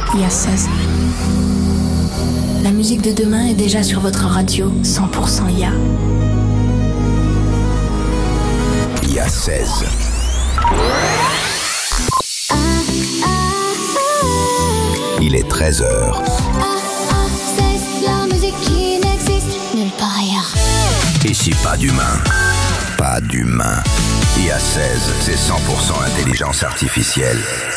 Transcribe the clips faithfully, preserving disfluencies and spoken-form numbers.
I A seize. La musique de demain est déjà sur votre radio, cent pour cent I A. I A seize. Il est treize heures. La musique qui n'existe nulle part ailleurs. Ici, pas d'humain. Pas d'humain. I A seize, c'est cent pour cent intelligence artificielle.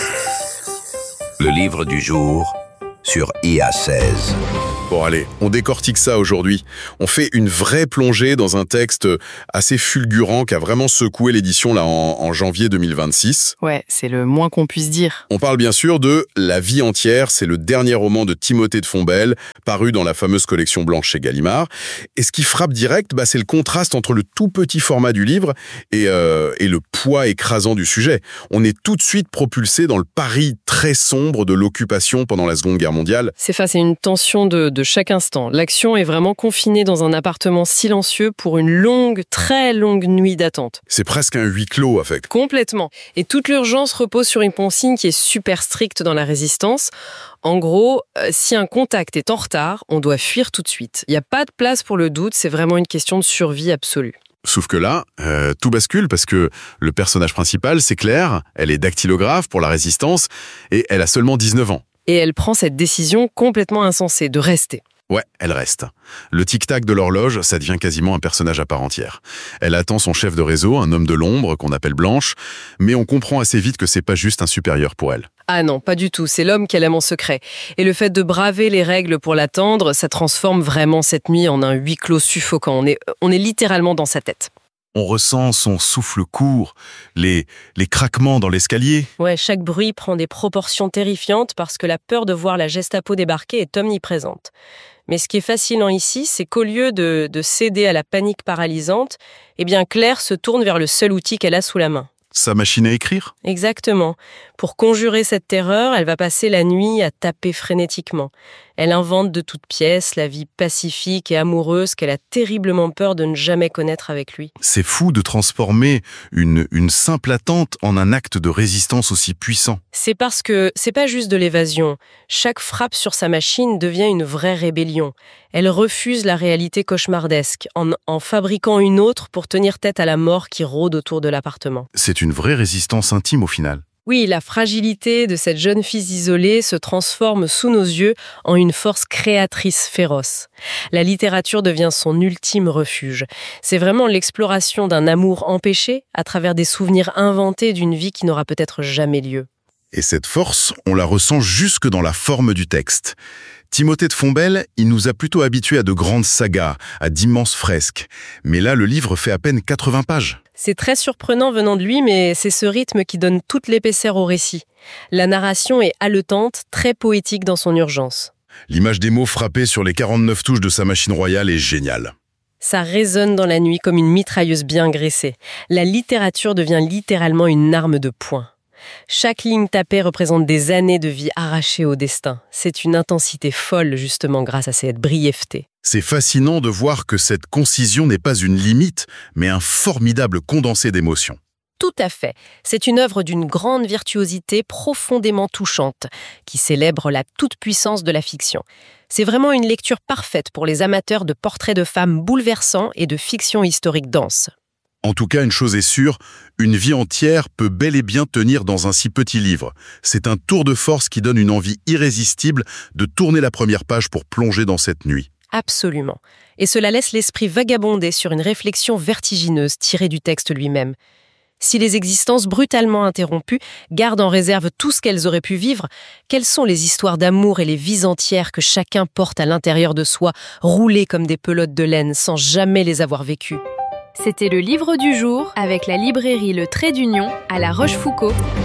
Le livre du jour sur I A seize. Bon allez, on décortique ça aujourd'hui. On fait une vraie plongée dans un texte assez fulgurant qui a vraiment secoué l'édition là en, en janvier deux mille vingt-six. Ouais, c'est le moins qu'on puisse dire. On parle bien sûr de La vie entière, c'est le dernier roman de Timothée de Fombelle, paru dans la fameuse collection blanche chez Gallimard. Et ce qui frappe direct, bah, c'est le contraste entre le tout petit format du livre et, euh, et le poids écrasant du sujet. On est tout de suite propulsé dans le Paris très sombre de l'occupation pendant la Seconde Guerre mondiale. C'est face à une tension de, de chaque instant. L'action est vraiment confinée dans un appartement silencieux pour une longue, très longue nuit d'attente. C'est presque un huis clos, en fait. Complètement. Et toute l'urgence repose sur une consigne qui est super stricte dans la résistance. En gros, euh, si un contact est en retard, on doit fuir tout de suite. Il n'y a pas de place pour le doute, c'est vraiment une question de survie absolue. Sauf que là, euh, tout bascule parce que le personnage principal, c'est Claire, elle est dactylographe pour la résistance et elle a seulement dix-neuf ans. Et elle prend cette décision complètement insensée de rester. Ouais, elle reste. Le tic-tac de l'horloge, ça devient quasiment un personnage à part entière. Elle attend son chef de réseau, un homme de l'ombre qu'on appelle Blanche, mais on comprend assez vite que c'est pas juste un supérieur pour elle. Ah non, pas du tout, c'est l'homme qu'elle aime en secret. Et le fait de braver les règles pour l'attendre, ça transforme vraiment cette nuit en un huis clos suffocant. On est, on est littéralement dans sa tête. On ressent son souffle court, les, les craquements dans l'escalier. Ouais, chaque bruit prend des proportions terrifiantes parce que la peur de voir la Gestapo débarquer est omniprésente. Mais ce qui est fascinant ici, c'est qu'au lieu de, de céder à la panique paralysante, eh bien Claire se tourne vers le seul outil qu'elle a sous la main. Sa machine à écrire ? Exactement. Pour conjurer cette terreur, elle va passer la nuit à taper frénétiquement. Elle invente de toutes pièces la vie pacifique et amoureuse qu'elle a terriblement peur de ne jamais connaître avec lui. C'est fou de transformer une, une simple attente en un acte de résistance aussi puissant. C'est parce que c'est pas juste de l'évasion. Chaque frappe sur sa machine devient une vraie rébellion. Elle refuse la réalité cauchemardesque en, en fabriquant une autre pour tenir tête à la mort qui rôde autour de l'appartement. C'est une vraie résistance intime au final. Oui, la fragilité de cette jeune fille isolée se transforme sous nos yeux en une force créatrice féroce. La littérature devient son ultime refuge. C'est vraiment l'exploration d'un amour empêché à travers des souvenirs inventés d'une vie qui n'aura peut-être jamais lieu. Et cette force, on la ressent jusque dans la forme du texte. Timothée de Fombelle, il nous a plutôt habitués à de grandes sagas, à d'immenses fresques. Mais là, le livre fait à peine quatre-vingts pages. C'est très surprenant venant de lui, mais c'est ce rythme qui donne toute l'épaisseur au récit. La narration est haletante, très poétique dans son urgence. L'image des mots frappés sur les quarante-neuf touches de sa machine royale est géniale. Ça résonne dans la nuit comme une mitrailleuse bien graissée. La littérature devient littéralement une arme de poing. Chaque ligne tapée représente des années de vie arrachées au destin. C'est une intensité folle, justement, grâce à cette brièveté. C'est fascinant de voir que cette concision n'est pas une limite, mais un formidable condensé d'émotions. Tout à fait. C'est une œuvre d'une grande virtuosité profondément touchante, qui célèbre la toute-puissance de la fiction. C'est vraiment une lecture parfaite pour les amateurs de portraits de femmes bouleversants et de fiction historique dense. En tout cas, une chose est sûre, une vie entière peut bel et bien tenir dans un si petit livre. C'est un tour de force qui donne une envie irrésistible de tourner la première page pour plonger dans cette nuit. Absolument. Et cela laisse l'esprit vagabonder sur une réflexion vertigineuse tirée du texte lui-même. Si les existences brutalement interrompues gardent en réserve tout ce qu'elles auraient pu vivre, quelles sont les histoires d'amour et les vies entières que chacun porte à l'intérieur de soi, roulées comme des pelotes de laine sans jamais les avoir vécues ? C'était le livre du jour avec la librairie Le Trait d'Union à La Rochefoucauld.